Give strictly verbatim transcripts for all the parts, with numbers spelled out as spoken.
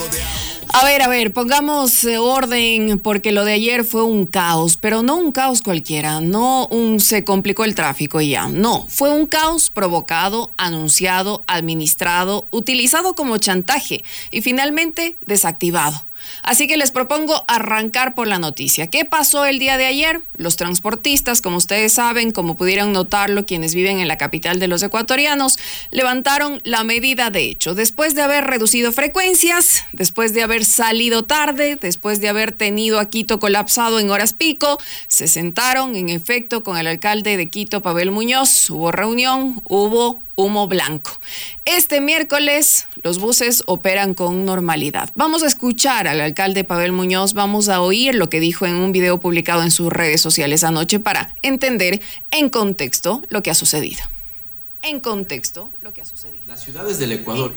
A ver, a ver, pongamos orden porque lo de ayer fue un caos, pero no un caos cualquiera, no un se complicó el tráfico y ya, no, fue un caos provocado, anunciado, administrado, utilizado como chantaje y finalmente desactivado. Así que les propongo arrancar por la noticia. ¿Qué pasó el día de ayer? Los transportistas, como ustedes saben, como pudieran notarlo quienes viven en la capital de los ecuatorianos, levantaron la medida de hecho. Después de haber reducido frecuencias, después de haber salido tarde, después de haber tenido a Quito colapsado en horas pico, se sentaron en efecto con el alcalde de Quito, Pavel Muñoz. Hubo reunión, hubo humo blanco. Este miércoles los buses operan con normalidad. Vamos a escuchar al alcalde Pavel Muñoz, vamos a oír lo que dijo en un video publicado en sus redes sociales anoche para entender en contexto lo que ha sucedido. En contexto lo que ha sucedido. Las ciudades del Ecuador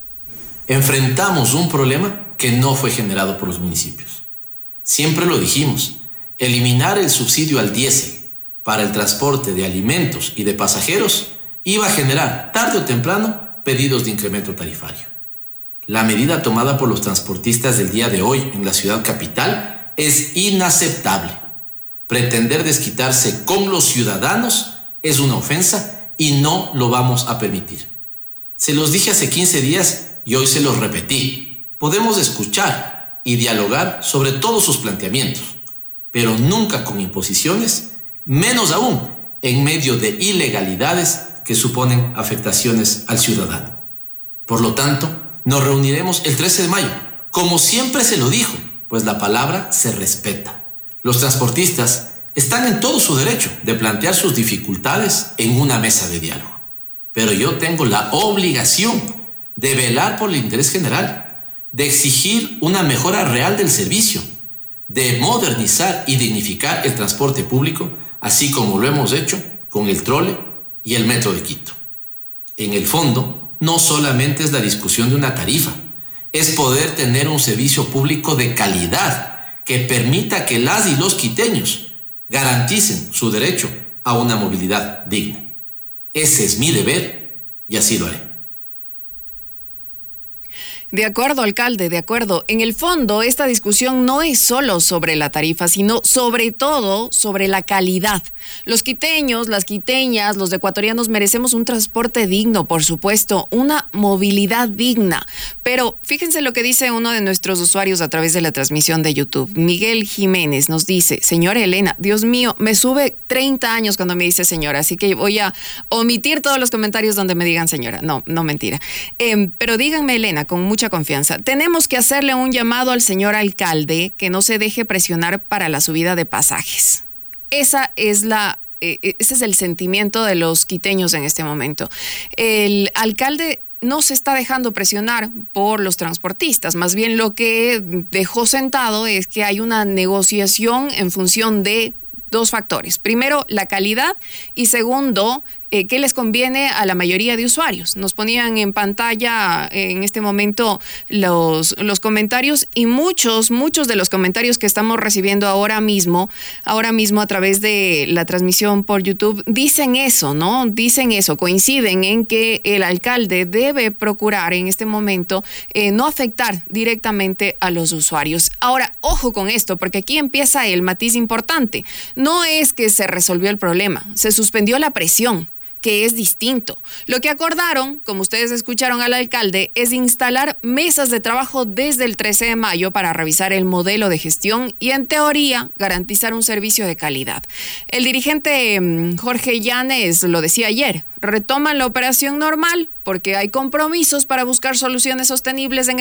enfrentamos un problema que no fue generado por los municipios. Siempre lo dijimos, eliminar el subsidio al diésel para el transporte de alimentos y de pasajeros iba a generar, tarde o temprano, pedidos de incremento tarifario. La medida tomada por los transportistas del día de hoy en la ciudad capital es inaceptable. Pretender desquitarse con los ciudadanos es una ofensa y no lo vamos a permitir. Se los dije hace quince días y hoy se los repetí. Podemos escuchar y dialogar sobre todos sus planteamientos, pero nunca con imposiciones, menos aún en medio de ilegalidades que suponen afectaciones al ciudadano. Por lo tanto, nos reuniremos el trece de mayo, como siempre se lo dijo, pues la palabra se respeta. Los transportistas están en todo su derecho de plantear sus dificultades en una mesa de diálogo. Pero yo tengo la obligación de velar por el interés general, de exigir una mejora real del servicio, de modernizar y dignificar el transporte público, así como lo hemos hecho con el trole y el metro de Quito. En el fondo, no solamente es la discusión de una tarifa, es poder tener un servicio público de calidad que permita que las y los quiteños garanticen su derecho a una movilidad digna. Ese es mi deber y así lo haré. De acuerdo, alcalde, de acuerdo. En el fondo, esta discusión no es solo sobre la tarifa, sino sobre todo sobre la calidad. Los quiteños, las quiteñas, los ecuatorianos merecemos un transporte digno, por supuesto, una movilidad digna. Pero fíjense lo que dice uno de nuestros usuarios a través de la transmisión de YouTube. Miguel Jiménez nos dice, señora Elena, Dios mío, me sube treinta años cuando me dice señora, así que voy a omitir todos los comentarios donde me digan señora. No, no mentira. Eh, pero díganme, Elena, con mucha mucha confianza. Tenemos que hacerle un llamado al señor alcalde que no se deje presionar para la subida de pasajes. Esa es la, eh, ese es el sentimiento de los quiteños en este momento. El alcalde no se está dejando presionar por los transportistas, más bien lo que dejó sentado es que hay una negociación en función de dos factores. Primero, la calidad y segundo, eh, qué les conviene a la mayoría de usuarios. Nos ponían en pantalla eh, en este momento los, los comentarios y muchos, muchos de los comentarios que estamos recibiendo ahora mismo, ahora mismo a través de la transmisión por YouTube, dicen eso, ¿no? Dicen eso, coinciden en que el alcalde debe procurar en este momento eh, no afectar directamente a los usuarios. Ahora, ojo con esto, porque aquí empieza el matiz importante. No es que se resolvió el problema, se suspendió la presión, que es distinto. Lo que acordaron, como ustedes escucharon al alcalde, es instalar mesas de trabajo desde el trece de mayo para revisar el modelo de gestión y, en teoría, garantizar un servicio de calidad. El dirigente Jorge Llanes lo decía ayer, retoman la operación normal porque hay compromisos para buscar soluciones sostenibles en el